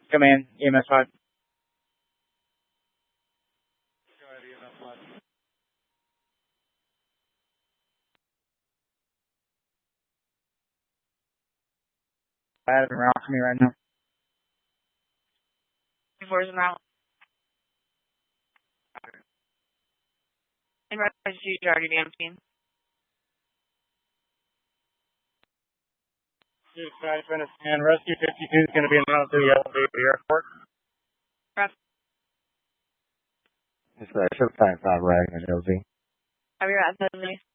Come in, EMS 5. I have it around for me right now. Where's them out? And rescue already damn team. And Rescue 52 is going to be in route to the airport. It's Showtime 5 right at LZ. I'll be right at